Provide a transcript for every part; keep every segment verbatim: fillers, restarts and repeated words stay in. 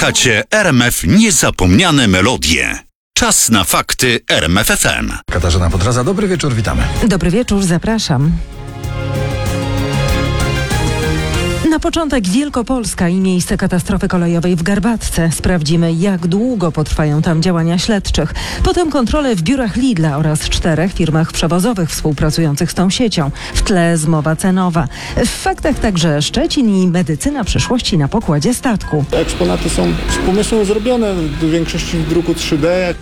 Słuchacie R M F Niezapomniane Melodie. Czas na fakty R M F F M. Katarzyna Podraza, dobry wieczór, witamy. Dobry wieczór, zapraszam. Na początek Wielkopolska i miejsce katastrofy kolejowej w Garbatce. Sprawdzimy, jak długo potrwają tam działania śledczych. Potem kontrole w biurach Lidla oraz czterech firmach przewozowych współpracujących z tą siecią. W tle zmowa cenowa. W faktach także Szczecin i medycyna przyszłości na pokładzie statku. Eksponaty są z pomysłu zrobione, w większości w druku trzy D.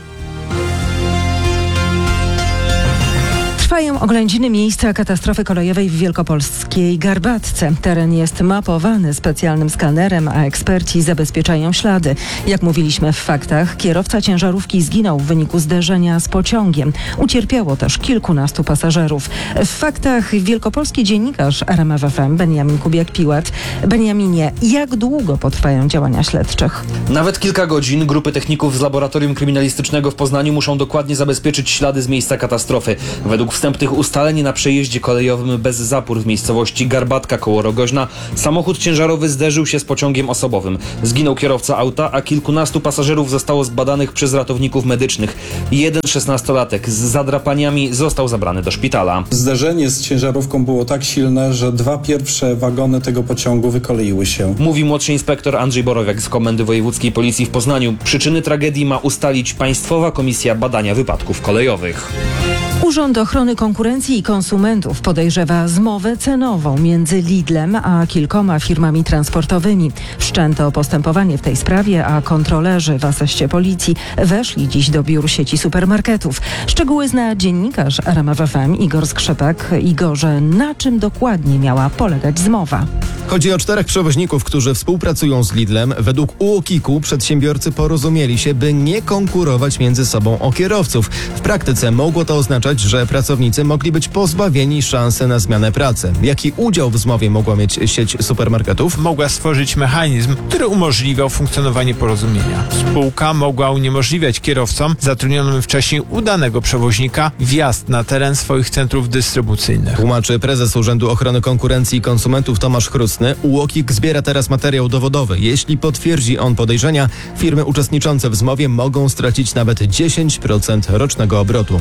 Trwają oględziny miejsca katastrofy kolejowej w wielkopolskiej Garbatce. Teren jest mapowany specjalnym skanerem, a eksperci zabezpieczają ślady. Jak mówiliśmy w faktach, kierowca ciężarówki zginął w wyniku zderzenia z pociągiem. Ucierpiało też kilkunastu pasażerów. W faktach wielkopolski dziennikarz R M F F M Beniamin Kubiak-Piłat. Beniaminie, jak długo potrwają działania śledczych? Nawet kilka godzin. Grupy techników z Laboratorium Kryminalistycznego w Poznaniu muszą dokładnie zabezpieczyć ślady z miejsca katastrofy. Według wstępnych ustaleń na przejeździe kolejowym bez zapór w miejscowości Garbatka koło Rogoźna samochód ciężarowy zderzył się z pociągiem osobowym. Zginął kierowca auta, a kilkunastu pasażerów zostało zbadanych przez ratowników medycznych. Jeden szesnastolatek z zadrapaniami został zabrany do szpitala. Zderzenie z ciężarówką było tak silne, że dwa pierwsze wagony tego pociągu wykoleiły się. Mówi młodszy inspektor Andrzej Borowiak z Komendy Wojewódzkiej Policji w Poznaniu. Przyczyny tragedii ma ustalić Państwowa Komisja Badania Wypadków Kolejowych. Urząd Ochrony Konkurencji i Konsumentów podejrzewa zmowę cenową między Lidlem a kilkoma firmami transportowymi. Wszczęto postępowanie w tej sprawie, a kontrolerzy w asyście policji weszli dziś do biur sieci supermarketów. Szczegóły zna dziennikarz R M F F M Igor Skrzypek. Igorze, na czym dokładnie miała polegać zmowa? Chodzi o czterech przewoźników, którzy współpracują z Lidlem. Według U O K I K-u przedsiębiorcy porozumieli się, by nie konkurować między sobą o kierowców. W praktyce mogło to oznaczać, że pracownicy mogli być pozbawieni szansy na zmianę pracy. Jaki udział w zmowie mogła mieć sieć supermarketów? Mogła stworzyć mechanizm, który umożliwiał funkcjonowanie porozumienia. Spółka mogła uniemożliwiać kierowcom zatrudnionym wcześniej u danego przewoźnika wjazd na teren swoich centrów dystrybucyjnych. Tłumaczy prezes Urzędu Ochrony Konkurencji i Konsumentów Tomasz Chrustny. U O K I K zbiera teraz materiał dowodowy. Jeśli potwierdzi on podejrzenia, firmy uczestniczące w zmowie mogą stracić nawet dziesięć procent rocznego obrotu.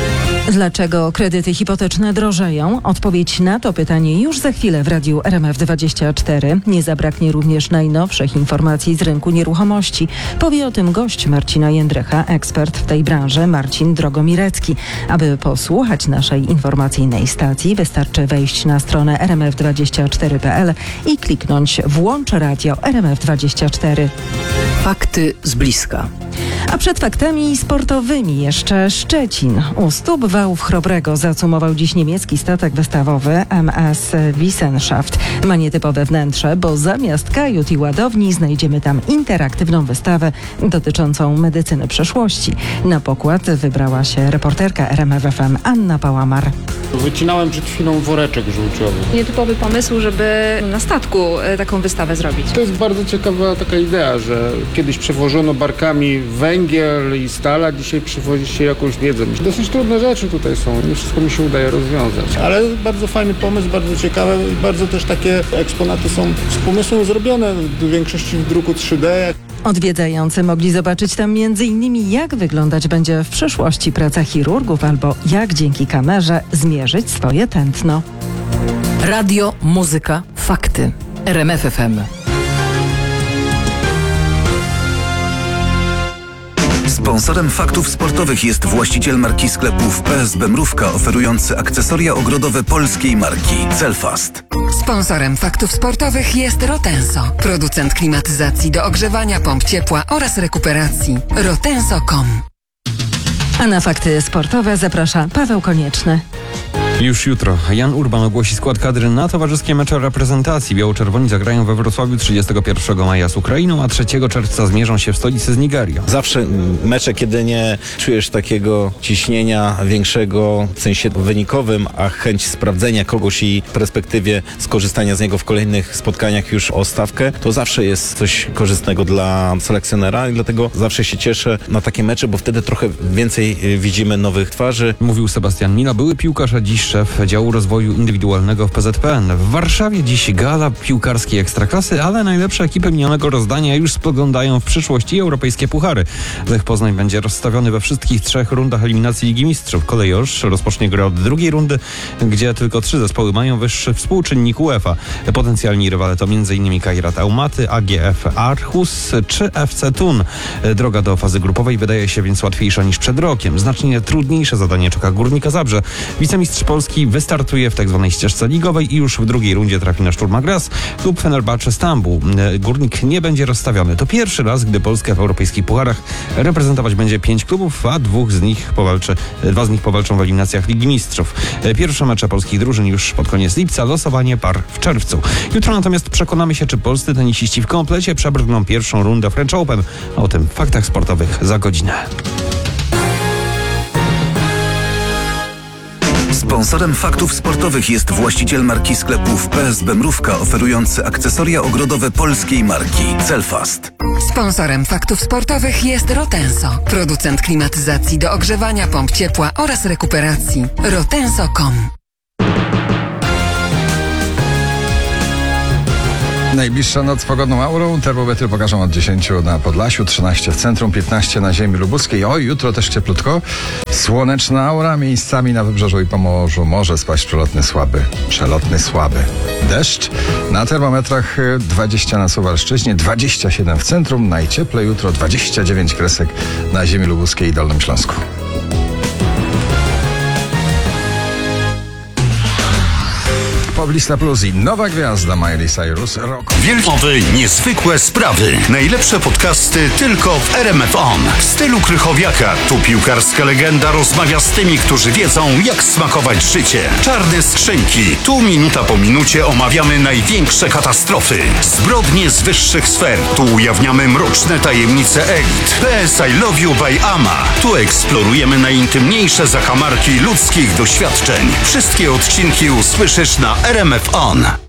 Dlaczego kredyty hipoteczne drożeją? Odpowiedź na to pytanie już za chwilę w radiu R M F dwadzieścia cztery. Nie zabraknie również najnowszych informacji z rynku nieruchomości. Powie o tym gość Marcina Jędrycha, ekspert w tej branży Marcin Drogomirecki. Aby posłuchać naszej informacyjnej stacji, wystarczy wejść na stronę r m f dwadzieścia cztery kropka p l i kliknąć Włącz radio R M F dwadzieścia cztery. Fakty z bliska. A przed faktami sportowymi jeszcze Szczecin. U stóp wałów Chrobrego zacumował dziś niemiecki statek wystawowy M S Wissenschaft. Ma nietypowe wnętrze, bo zamiast kajut i ładowni znajdziemy tam interaktywną wystawę dotyczącą medycyny przyszłości. Na pokład wybrała się reporterka R M F F M Anna Pałamar. Wycinałem przed chwilą woreczek żółciowy. Nietypowy pomysł, żeby na statku taką wystawę zrobić. To jest bardzo ciekawa taka idea, że kiedyś przewożono barkami węgiel i stal, a dzisiaj przywozi się jakąś wiedzę. Dosyć trudne rzeczy tutaj są, nie wszystko mi się udaje rozwiązać. Ale bardzo fajny pomysł, bardzo ciekawe i bardzo też takie eksponaty są z pomysłu zrobione, w większości w druku trzy D. Odwiedzający mogli zobaczyć tam między innymi, jak wyglądać będzie w przyszłości praca chirurgów albo jak dzięki kamerze zmierzyć swoje tętno. Radio, muzyka, fakty. R M F F M. Sponsorem faktów sportowych jest właściciel marki sklepów P S B Mrówka, oferujący akcesoria ogrodowe polskiej marki Celfast. Sponsorem faktów sportowych jest Rotenso, producent klimatyzacji do ogrzewania, pomp ciepła oraz rekuperacji. rotenso kropka com. A na fakty sportowe zaprasza Paweł Konieczny. Już jutro Jan Urban ogłosi skład kadry na towarzyskie mecze reprezentacji. Biało-czerwoni zagrają we Wrocławiu trzydziestego pierwszego maja z Ukrainą, a trzeciego czerwca zmierzą się w stolicy z Nigerią. Zawsze mecze, kiedy nie czujesz takiego ciśnienia większego w sensie wynikowym, a chęć sprawdzenia kogoś i w perspektywie skorzystania z niego w kolejnych spotkaniach już o stawkę, to zawsze jest coś korzystnego dla selekcjonera i dlatego zawsze się cieszę na takie mecze, bo wtedy trochę więcej widzimy nowych twarzy. Mówił Sebastian Mila, były piłkarz, a dziś szef działu rozwoju indywidualnego w P Z P N. W Warszawie dziś gala piłkarskiej Ekstraklasy, ale najlepsze ekipy minionego rozdania już spoglądają w przyszłość i europejskie puchary. Lech Poznań będzie rozstawiony we wszystkich trzech rundach eliminacji Ligi Mistrzów. Kolejorz rozpocznie grę od drugiej rundy, gdzie tylko trzy zespoły mają wyższy współczynnik UEFA. Potencjalni rywale to m.in. Kairat Almaty, A G F Aarhus czy F C Thun. Droga do fazy grupowej wydaje się więc łatwiejsza niż przed rokiem. Znacznie trudniejsze zadanie czeka Górnika Zabrze. Wicemistrz Polski wystartuje w tzw. ścieżce ligowej i już w drugiej rundzie trafi na Szturma Graz lub Fenerbahce Stambuł. Górnik nie będzie rozstawiony. To pierwszy raz, gdy Polskę w europejskich pucharach reprezentować będzie pięć klubów, a dwóch z nich powalczy, dwa z nich powalczą w eliminacjach Ligi Mistrzów. Pierwsze mecze polskich drużyn już pod koniec lipca, losowanie par w czerwcu. Jutro natomiast przekonamy się, czy polscy tenisiści w komplecie przebrną pierwszą rundę French Open. O tym w faktach sportowych za godzinę. Sponsorem faktów sportowych jest właściciel marki sklepów P S B Mrówka, oferujący akcesoria ogrodowe polskiej marki Celfast. Sponsorem faktów sportowych jest Rotenso, producent klimatyzacji do ogrzewania, pomp ciepła oraz rekuperacji. rotenso kropka com. Najbliższa noc z pogodną aurą. Termometry pokażą od dziesięciu na Podlasiu, trzynaście w centrum, piętnaście na ziemi lubuskiej. Oj, jutro też cieplutko. Słoneczna aura, miejscami na wybrzeżu i Pomorzu może spaść przelotny słaby. Przelotny słaby. Deszcz. Na termometrach dwadzieścia na Suwalszczyźnie, dwadzieścia siedem w centrum. Najcieplej jutro dwadzieścia dziewięć kresek na ziemi lubuskiej i Dolnym Śląsku. Poblista Plus i nowa gwiazda Miley Cyrus. Rock. Wielkowy, niezwykłe sprawy. Najlepsze podcasty tylko w R M F On. W stylu Krychowiaka. Tu piłkarska legenda rozmawia z tymi, którzy wiedzą, jak smakować życie. Czarne skrzynki. Tu minuta po minucie omawiamy największe katastrofy. Zbrodnie z wyższych sfer. Tu ujawniamy mroczne tajemnice elit. P S I Love You by Ama. Tu eksplorujemy najintymniejsze zakamarki ludzkich doświadczeń. Wszystkie odcinki usłyszysz na R M F On.